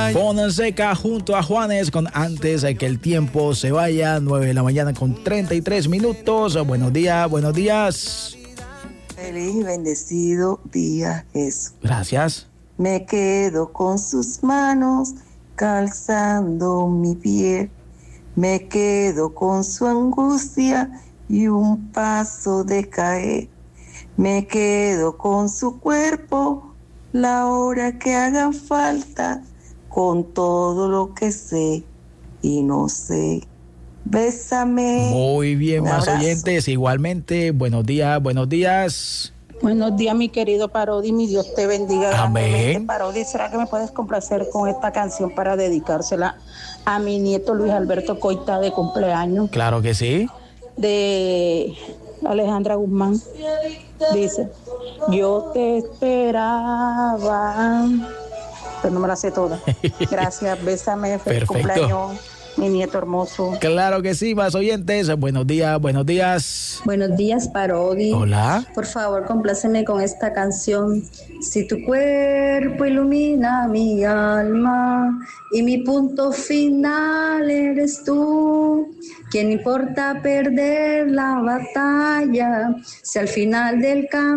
Fonseca junto a Juanes con Antes de que el tiempo se vaya, 9 de la mañana con 33 minutos. Buenos días, buenos días. Feliz y bendecido día, Jesús. Gracias. Me quedo con sus manos calzando mi pie. Me quedo con su angustia y un paso de caer. Me quedo con su cuerpo la hora que haga falta, con todo lo que sé y no sé. Bésame. Muy bien, Un más abrazo. oyentes. Igualmente, buenos días, buenos días. Buenos días, mi querido Parodi, mi Dios te bendiga. Amén. Grandemente. Parodi, ¿será que me puedes complacer con esta canción para dedicársela a mi nieto Luis Alberto Coita de cumpleaños? Claro que sí. De Alejandra Guzmán. Dice, yo te esperaba, pero no me la sé toda. Gracias, bésame, feliz Perfecto. cumpleaños, mi nieto hermoso. Claro que sí, más oyentes. Buenos días, buenos días. Buenos días, Parodi. Hola. Por favor, compláceme con esta canción. Si tu cuerpo ilumina mi alma y mi punto final eres tú, ¿quién importa perder la batalla si al final del camino